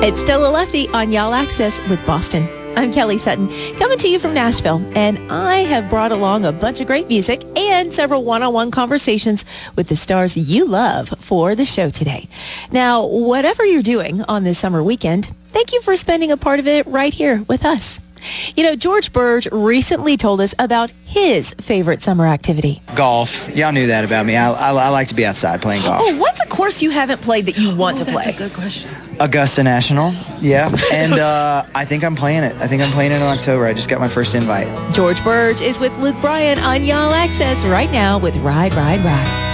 It's Stella Lefty on Y'all Access with Boston. I'm Kelly Sutton, coming to you from Nashville, and I have brought along a bunch of great music and several one-on-one conversations with the stars you love for the show today. Now, whatever you're doing on this summer weekend, thank you for spending a part of it right here with us. You know, George Burge recently told us about his favorite summer activity. Golf. Y'all knew that about me. I like to be outside playing golf. Oh, what's a course you haven't played that you want to play? That's a good question. Augusta National. Yeah. And I think I'm playing it. in October. I just got my first invite. George Burge is with Luke Bryan on Y'all Access right now with Ride, Ride, Ride.